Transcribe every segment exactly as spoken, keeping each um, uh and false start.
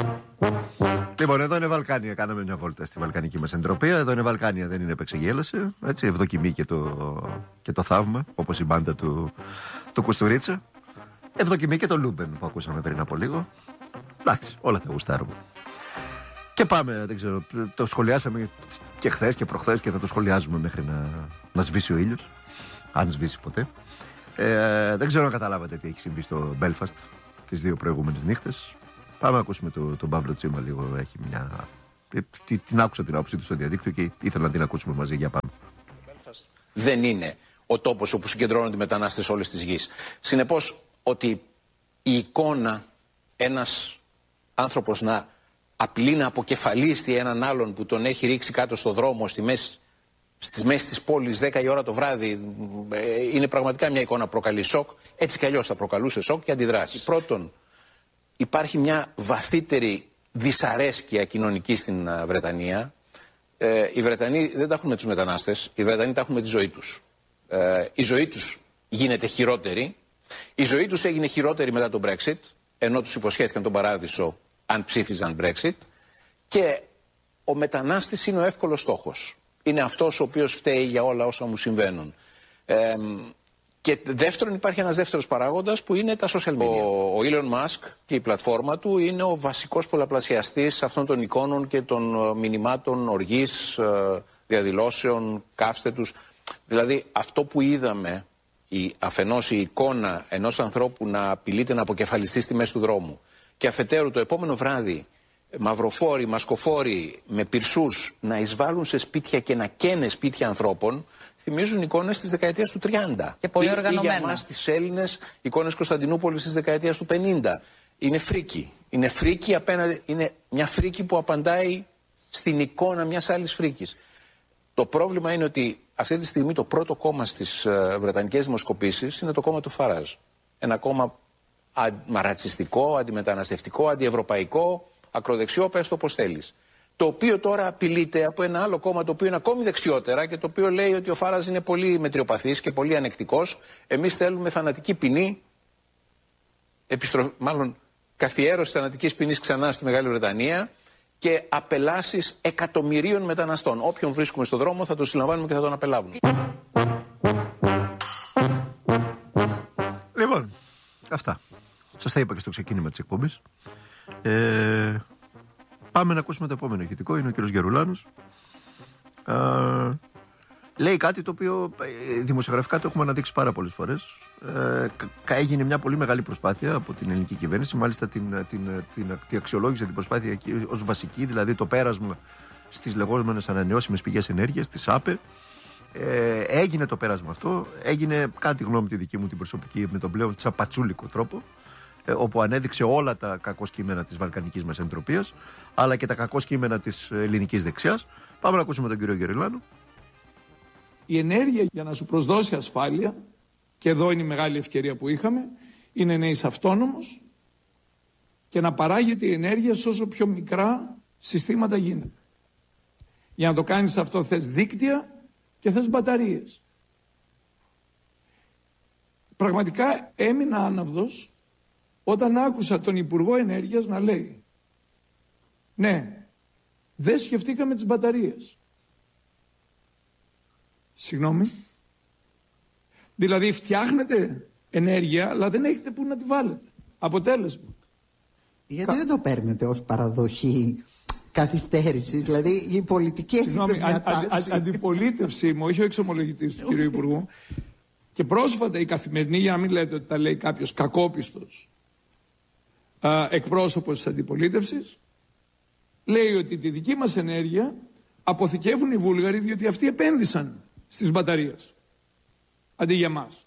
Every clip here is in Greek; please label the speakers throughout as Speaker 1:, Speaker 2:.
Speaker 1: Λοιπόν, εδώ είναι Βαλκάνια. Κάναμε μια βόλτα στη βαλκανική μας εντροπία. Εδώ είναι Βαλκάνια, δεν είναι επεξεγέλασε. Έτσι, ευδοκιμεί και το, και το θαύμα, όπως η μπάντα του, του Κουστουρίτσα. Ευδοκιμεί και το Λούμπεν που ακούσαμε πριν από λίγο. Εντάξει, όλα τα γουστάρουμε. Και πάμε, δεν ξέρω, το σχολιάσαμε και χθες και προχθές και θα το σχολιάζουμε μέχρι να, να σβήσει ο ήλιος. Αν σβήσει ποτέ. Ε, δεν ξέρω αν καταλάβατε τι έχει συμβεί στο Μπέλφαστ τις δύο προηγούμενες νύχτες. Πάμε να ακούσουμε τον το Παύλο Τσίμα λίγο. Έχει μια. Τι, την άκουσα την άποψή του στο διαδίκτυο και ήθελα να την ακούσουμε μαζί. Για πάμε.
Speaker 2: Το Μπέλφαστ δεν είναι ο τόπος όπου συγκεντρώνονται οι μετανάστες όλες της γης. Συνεπώς, ότι η εικόνα ένας άνθρωπος να απειλεί να αποκεφαλίσει έναν άλλον που τον έχει ρίξει κάτω στο δρόμο στη μέση, στις μέσεις της πόλης δέκα η ώρα το βράδυ, είναι πραγματικά μια εικόνα που προκαλεί σοκ. Έτσι κι αλλιώς θα προκαλούσε σοκ και αντιδράσει. Πρώτον, υπάρχει μια βαθύτερη δυσαρέσκεια κοινωνική στην Βρετανία. Ε, οι Βρετανοί δεν τα έχουν με τους μετανάστες, οι Βρετανοί τα έχουν με τη ζωή τους. Ε, η ζωή τους γίνεται χειρότερη. Η ζωή τους έγινε χειρότερη μετά τον Brexit, ενώ τους υποσχέθηκαν τον παράδεισο αν ψήφιζαν Brexit. Και ο μετανάστης είναι ο εύκολος στόχος. Είναι αυτός ο οποίος φταίει για όλα όσα μου συμβαίνουν. Ε, και δεύτερον, υπάρχει ένας δεύτερος παράγοντας που είναι τα social media. Ο, ο Elon Musk και η πλατφόρμα του είναι ο βασικός πολλαπλασιαστής αυτών των εικόνων και των μηνυμάτων οργής, διαδηλώσεων, καύστε τους. Δηλαδή αυτό που είδαμε, η, αφενός η εικόνα ενός ανθρώπου να απειλείται να αποκεφαλιστεί στη μέση του δρόμου και αφετέρου το επόμενο βράδυ μαυροφόροι, μασκοφόροι με πυρσούς να εισβάλλουν σε σπίτια και να καίνε σπίτια ανθρώπων, θυμίζουν εικόνες της δεκαετίας του τριάντα.
Speaker 3: Και πολύ
Speaker 2: ή,
Speaker 3: οργανωμένα.
Speaker 2: Ή για εμάς τις Έλληνες, εικόνες Κωνσταντινούπολης της δεκαετίας του πενήντα. Είναι φρίκι. Είναι φρίκι απέναντι, είναι μια φρίκι που απαντάει στην εικόνα μιας άλλης φρίκης. Το πρόβλημα είναι ότι αυτή τη στιγμή το πρώτο κόμμα στις uh, βρετανικές δημοσκοπήσεις είναι το κόμμα του Φαράζ. Ένα κόμμα ρατσιστικό, αντιμεταναστευτικό, αντιευρωπαϊκό, ακροδεξιό, πες το όπως θέλεις. Το οποίο τώρα απειλείται από ένα άλλο κόμμα το οποίο είναι ακόμη δεξιότερα και το οποίο λέει ότι ο Φάραζ είναι πολύ μετριοπαθής και πολύ ανεκτικός. Εμείς θέλουμε θανατική ποινή, επιστρο... μάλλον καθιέρωση θανατικής ποινής ξανά στη Μεγάλη Βρετανία και απελάσεις εκατομμυρίων μεταναστών. Όποιον βρίσκουμε στον δρόμο θα τον συλλαμβάνουμε και θα τον απελάβουμε.
Speaker 1: Λοιπόν, αυτά. Σας τα είπα και στο ξεκίνημα της εκπομπής. Ε, πάμε να ακούσουμε το επόμενο ηχητικό. Είναι ο κύριος Γερουλάνος. Ε, λέει κάτι το οποίο ε, δημοσιογραφικά το έχουμε αναδείξει πάρα πολλές φορές. Ε, έγινε μια πολύ μεγάλη προσπάθεια από την ελληνική κυβέρνηση. Μάλιστα την, την, την, την αξιολόγησε την προσπάθεια ως βασική, δηλαδή το πέρασμα στις λεγόμενες ανανεώσιμες πηγές ενέργειας, της ΑΠΕ. Ε, έγινε το πέρασμα αυτό. Έγινε κάτι γνώμη τη δική μου την προσωπική με τον πλέον τσαπατσούλικο τρόπο, όπου ανέδειξε όλα τα κακό κείμενα της βαλκανικής μας εντροπίας, αλλά και τα κακό κείμενα της ελληνικής δεξιάς. Πάμε να ακούσουμε τον κύριο Γερουλάνο.
Speaker 4: Η ενέργεια για να σου προσδώσει ασφάλεια, και εδώ είναι η μεγάλη ευκαιρία που είχαμε, είναι να είσαι αυτόνομος και να παράγεται η ενέργεια σε όσο πιο μικρά συστήματα γίνεται. Για να το κάνεις αυτό θες δίκτυα και θες μπαταρίες. Πραγματικά έμεινα άναυδος όταν άκουσα τον Υπουργό Ενέργειας να λέει ναι, δεν σκεφτήκαμε τις μπαταρίες. Συγγνώμη. Δηλαδή φτιάχνετε ενέργεια αλλά δεν έχετε που να τη βάλετε. Αποτέλεσμα.
Speaker 5: Γιατί Κα... δεν το παίρνετε ως παραδοχή καθυστέρησης, δηλαδή η πολιτική έχει μια τάση.
Speaker 4: Α, α, αντιπολίτευση μου, όχι ο εξομολογητής του κύριου Υπουργού. Και πρόσφατα η Καθημερινή, για να μην λέτε ότι τα λέει κάποιος κακόπιστος α, εκπρόσωπος της αντιπολίτευσης, λέει ότι τη δική μας ενέργεια αποθηκεύουν οι Βούλγαροι διότι αυτοί επένδυσαν στις μπαταρίες αντί για μας.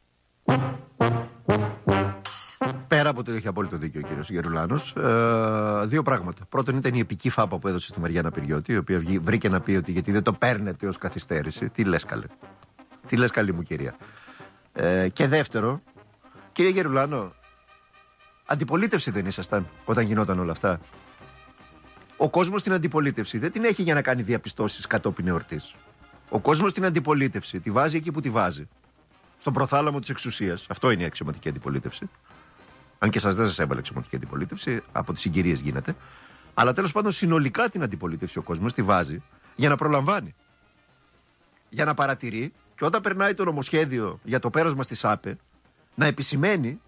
Speaker 1: Πέρα από το έχει απόλυτο δίκιο ο κύριος Γερουλάνος, ε, δύο πράγματα. Πρώτον ήταν η επική φάπα που έδωσε στη Μαριάννα Πυριώτη, η οποία βρήκε να πει ότι γιατί δεν το παίρνετε ως καθυστέρηση. Τι λες καλέ. Τι λες καλή μου κυρία. Ε, και δεύτερο, κύριε Γερουλάνο, αντιπολίτευση δεν ήσασταν όταν γινόταν όλα αυτά? Ο κόσμος την αντιπολίτευση δεν την έχει για να κάνει διαπιστώσεις κατόπιν εορτής. Ο κόσμος την αντιπολίτευση τη βάζει εκεί που τη βάζει. Στον προθάλαμο της εξουσίας. Αυτό είναι η αξιωματική αντιπολίτευση. Αν και σας δεν σας έβαλε εξωματική αντιπολίτευση, από τις συγκυρίες γίνεται. Αλλά τέλος πάντων συνολικά την αντιπολίτευση ο κόσμος τη βάζει για να προλαμβάνει. Για να παρατηρεί και όταν περνάει το νομοσχέδιο για το πέρασμα στη ΣΑΠΕ να επισημαίνει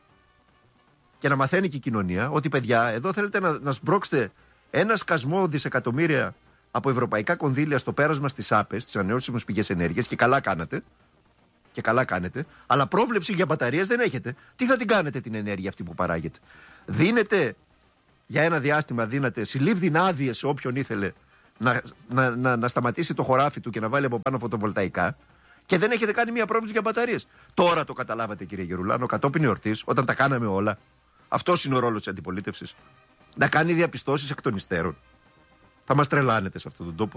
Speaker 1: και να μαθαίνει και η κοινωνία ότι παιδιά, εδώ θέλετε να, να σμπρώξετε ένα σκασμό δισεκατομμύρια από ευρωπαϊκά κονδύλια στο πέρασμα στις ΣΑΠΕ, στις ανανεώσιμες πηγές ενέργειας, και καλά κάνατε. Και καλά κάνετε, αλλά πρόβλεψη για μπαταρίες δεν έχετε. Τι θα την κάνετε την ενέργεια αυτή που παράγετε? Δίνετε για ένα διάστημα, δίνατε συλλήβδιν άδειες σε όποιον ήθελε να, να, να, να σταματήσει το χωράφι του και να βάλει από πάνω φωτοβολταϊκά, και δεν έχετε κάνει μια πρόβλεψη για μπαταρίες. Τώρα το καταλάβατε, κύριε Γερουλάνο, κατόπιν εορτής, όταν τα κάναμε όλα. Αυτός είναι ο ρόλος της αντιπολίτευσης. Να κάνει διαπιστώσεις εκ των υστέρων. Θα μας τρελάνετε σε αυτόν τον τόπο.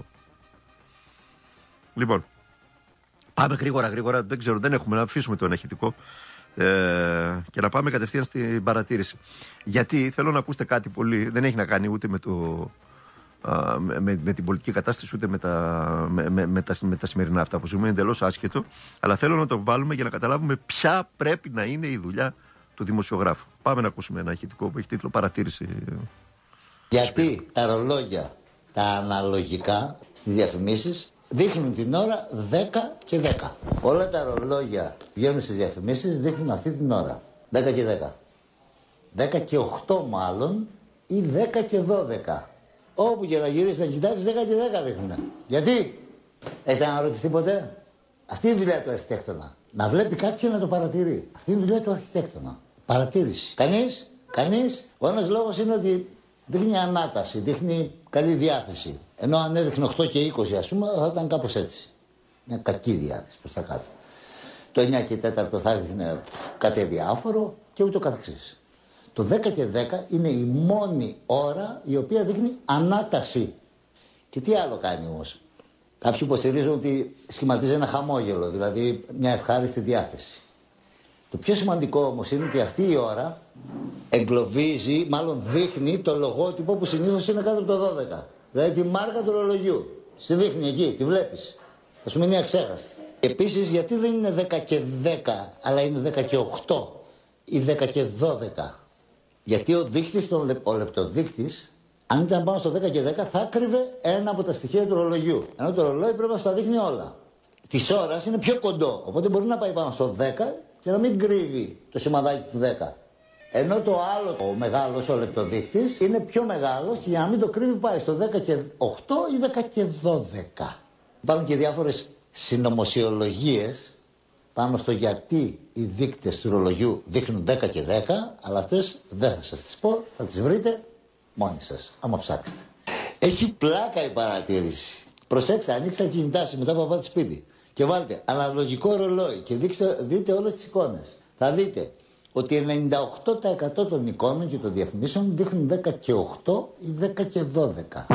Speaker 1: Λοιπόν. Πάμε γρήγορα, γρήγορα. Δεν ξέρω, δεν έχουμε να αφήσουμε το ενεχητικό ε, και να πάμε κατευθείαν στην παρατήρηση. Γιατί θέλω να ακούσετε κάτι πολύ. Δεν έχει να κάνει ούτε με, το, α, με, με την πολιτική κατάσταση, ούτε με τα, με, με, με, τα, με τα σημερινά αυτά που ζούμε. Είναι εντελώς άσχετο. Αλλά θέλω να το βάλουμε για να καταλάβουμε ποια πρέπει να είναι η δουλειά του δημοσιογράφου. Πάμε να ακούσουμε ένα ηχητικό που έχει τίτλο Παρατήρηση.
Speaker 3: Γιατί τα ρολόγια, τα αναλογικά στις διαφημίσεις, δείχνουν την ώρα δέκα και δέκα. Όλα τα ρολόγια βγαίνουν στις διαφημίσεις, δείχνουν αυτή την ώρα. δέκα και δέκα. δέκα και οκτώ μάλλον, ή δέκα και δώδεκα. Όπου και να γυρίσει να κοιτάξει, δέκα και δέκα δείχνουν. Γιατί? Έχετε αναρωτηθεί ποτέ? Αυτή είναι η δουλειά του αρχιτέκτονα. Να βλέπει κάτι και να το παρατηρεί. Αυτή είναι η δουλειά του αρχιτέκτονα. Παρατήρηση. Κανείς, κανείς. Ο ένας λόγος είναι ότι δείχνει ανάταση, δείχνει καλή διάθεση. Ενώ αν έδειχνε οκτώ και είκοσι, ας πούμε, θα ήταν κάπως έτσι. Μια κακή διάθεση προς τα κάτω. Το εννιά και τέσσερα θα έδειχνε κάτι αδιάφορο και ούτω καθεξής. Το δέκα και δέκα είναι η μόνη ώρα η οποία δείχνει ανάταση. Και τι άλλο κάνει όμως? Κάποιοι υποστηρίζουν ότι σχηματίζει ένα χαμόγελο, δηλαδή μια ευχάριστη διάθεση. Το πιο σημαντικό όμως είναι ότι αυτή η ώρα εγκλωβίζει, μάλλον δείχνει το λογότυπο που συνήθως είναι κάτω από το δώδεκα. Δηλαδή τη μάρκα του ρολογιού. Στη δείχνει εκεί, τη βλέπεις. Θα σου μείνει αξέχαστη. Επίσης, γιατί δεν είναι δέκα και δέκα, αλλά είναι δέκα και οκτώ ή δέκα και δώδεκα? Γιατί ο δείκτης, ο λεπτοδείκτης, αν ήταν πάνω στο δέκα και δέκα, θα άκρυβε ένα από τα στοιχεία του ρολογιού. Ενώ το ρολόι πρέπει να σου τα δείχνει όλα. Της ώρας είναι πιο κοντό, οπότε μπορεί να πάει πάνω στο δέκα και να μην κρύβει το σημαδάκι του δέκα. Ενώ το άλλο, ο μεγάλος, ο λεπτοδείκτης, είναι πιο μεγάλος και για να μην το κρύβει πάει στο δέκα και οκτώ ή δέκα και δώδεκα. Υπάρχουν και διάφορες συνωμοσιολογίες πάνω στο γιατί οι δείκτες του ρολογιού δείχνουν δέκα και δέκα, αλλά αυτές δεν θα σας τις πω, θα τις βρείτε μόνοι σας, άμα ψάξετε. Έχει πλάκα η παρατήρηση. Προσέξτε, ανοίξτε τα κινητά σας μετά που πάτε σπίτι και βάλτε αναλογικό ρολόι και δείξτε, δείτε όλες τις εικόνες. Θα δείτε ότι ενενήντα οκτώ τοις εκατό των εικόνων και των διαφημίσεων δείχνουν δέκα και οκτώ ή δέκα και δώδεκα.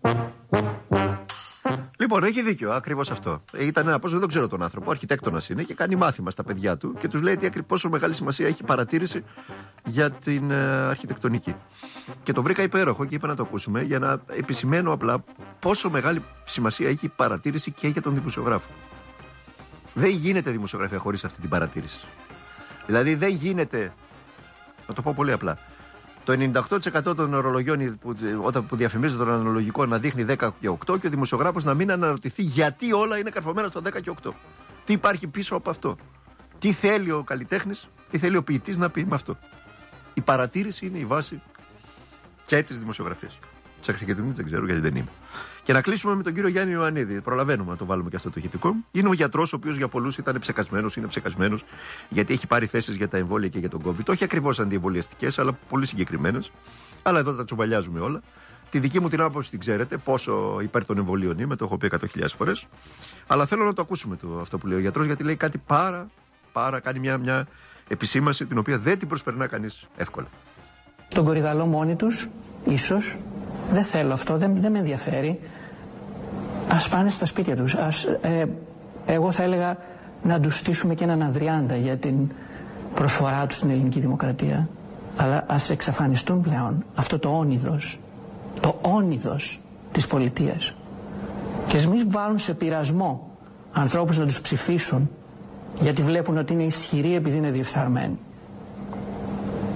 Speaker 1: Λοιπόν, έχει δίκιο, ακριβώς αυτό. Ήταν ένα, πώς δεν ξέρω τον άνθρωπο, αρχιτέκτονας είναι και κάνει μάθημα στα παιδιά του και τους λέει τι, πόσο μεγάλη σημασία έχει παρατήρηση για την ε, αρχιτεκτονική. Και το βρήκα υπέροχο και είπα να το ακούσουμε για να επισημαίνω απλά πόσο μεγάλη σημασία έχει η παρατήρηση και για τον δημοσιογράφο. Δεν γίνεται δημοσιογραφία χωρίς αυτή την παρατήρηση. Δηλαδή δεν γίνεται, να το πω πολύ απλά, το ενενήντα οκτώ τοις εκατό των ορολογιών που, όταν που διαφημίζεται τον αναλογικό να δείχνει δέκα και οκτώ και ο δημοσιογράφος να μην αναρωτηθεί γιατί όλα είναι καρφωμένα στο δέκα και οκτώ. Τι υπάρχει πίσω από αυτό? Τι θέλει ο καλλιτέχνης, τι θέλει ο ποιητής να πει με αυτό? Η παρατήρηση είναι η βάση και της δημοσιογραφίας. Της αρχιτεκτονικής δεν ξέρω γιατί δεν είμαι. Και να κλείσουμε με τον κύριο Γιάννη Ιωαννίδη. Προλαβαίνουμε να το βάλουμε και αυτό το ηχητικό. Είναι ο γιατρός ο οποίος για πολλούς ήταν ψεκασμένος, είναι ψεκασμένος, γιατί έχει πάρει θέσεις για τα εμβόλια και για τον COVID. Όχι ακριβώς αντιεμβολιαστικές, αλλά πολύ συγκεκριμένες. Αλλά εδώ τα τσουβαλιάζουμε όλα. Τη δική μου την άποψη την ξέρετε, πόσο υπέρ των εμβολίων είμαι, το έχω πει εκατό χιλιάδες φορές. Αλλά θέλω να το ακούσουμε το, αυτό που λέει ο γιατρός, γιατί λέει κάτι πάρα, πάρα, κάνει μια, μια επισήμαση την οποία δεν την προσπερνά κανείς εύκολα.
Speaker 6: Τον κορυδαλό μόνοι τους, ίσως. Δεν θέλω αυτό, δεν, δεν με ενδιαφέρει. Ας πάνε στα σπίτια τους. Ας, ε, εγώ θα έλεγα να τους στήσουμε και έναν Ανδριάντα για την προσφορά τους στην ελληνική δημοκρατία. Αλλά ας εξαφανιστούν πλέον αυτό το όνειδος, το όνειδος της πολιτείας. Και ας μην βάλουν σε πειρασμό ανθρώπους να τους ψηφίσουν γιατί βλέπουν ότι είναι ισχυροί επειδή είναι διεφθαρμένοι.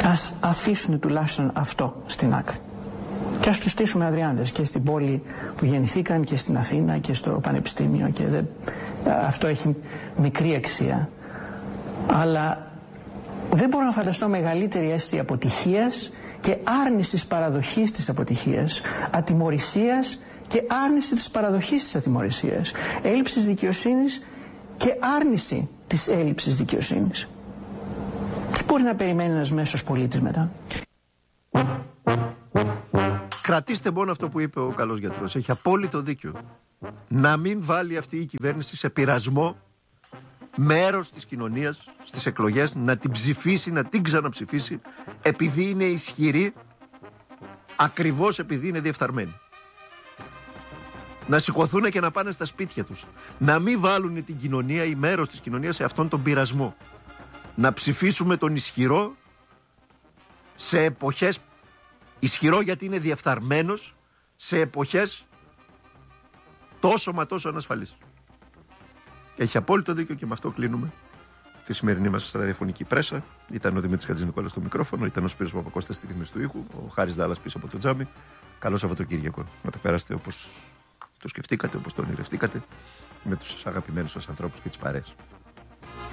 Speaker 6: Ας αφήσουν τουλάχιστον αυτό στην άκρη. Και ας τους στήσουμε Αδριάντες και στην πόλη που γεννηθήκαν και στην Αθήνα και στο Πανεπιστήμιο και δε... αυτό έχει μικρή αξία. Αλλά δεν μπορώ να φανταστώ μεγαλύτερη αίσθηση αποτυχίας και άρνησης παραδοχής της αποτυχίας, ατιμωρησίας και άρνηση της παραδοχής της ατιμωρησίας, έλλειψης δικαιοσύνης και άρνηση της έλλειψης δικαιοσύνης. Τι μπορεί να περιμένει ένας μέσος πολίτης μετά?
Speaker 1: Κρατήστε μόνο αυτό που είπε ο καλός γιατρός. Έχει απόλυτο δίκιο. Να μην βάλει αυτή η κυβέρνηση σε πειρασμό μέρος της κοινωνίας στις εκλογές, να την ψηφίσει, να την ξαναψηφίσει, επειδή είναι ισχυρή, ακριβώς επειδή είναι διεφθαρμένη. Να σηκωθούν και να πάνε στα σπίτια τους. Να μην βάλουν την κοινωνία ή μέρος της κοινωνίας σε αυτόν τον πειρασμό. Να ψηφίσουμε τον ισχυρό σε εποχές, ισχυρό γιατί είναι διεφθαρμένος, σε εποχές τόσο μα τόσο ανασφαλής. Έχει απόλυτο δίκιο και με αυτό κλείνουμε τη σημερινή μας ραδιοφωνική πρέσα. Ήταν ο Δημήτρης Χατζηνικόλας στο μικρόφωνο, ήταν ο Σπύρος Παπακώστας στη ρύθμιση του ήχου, ο Χάρης Δάλλας πίσω από το τζάμι. Καλό Σαββατοκύριακο. Να το περάσετε όπως το σκεφτήκατε, όπως το ονειρευτήκατε, με τους αγαπημένους σας ανθρώπους και τις παρέες.